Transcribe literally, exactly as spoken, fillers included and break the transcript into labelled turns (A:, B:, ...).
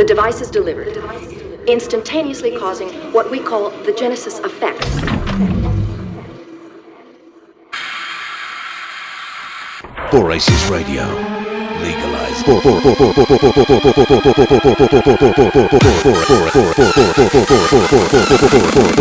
A: The device is delivered, instantaneously causing what we call the Genesis effect.
B: four Aces Radio. Legalize.